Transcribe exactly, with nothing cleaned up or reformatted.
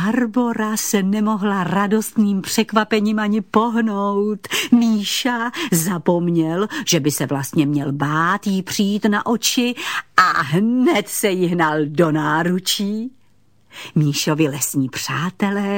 Barbora se nemohla radostným překvapením ani pohnout. Míša zapomněl, že by se vlastně měl bát jí přijít na oči a hned se jí hnal do náručí. Míšovi lesní přátelé